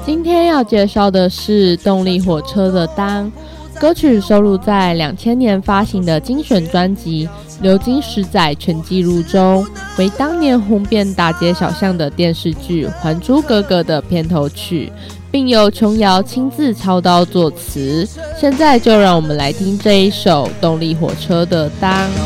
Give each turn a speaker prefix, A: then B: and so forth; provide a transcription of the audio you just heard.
A: 今天要介绍的是动力火车的《当》，歌曲收录在2000年发行的精选专辑《流金十载全记录》中，为当年红遍大街小巷的电视剧《还珠格格》的片头曲，并由琼瑶亲自操刀作词。现在就让我们来听这一首动力火车的《当》。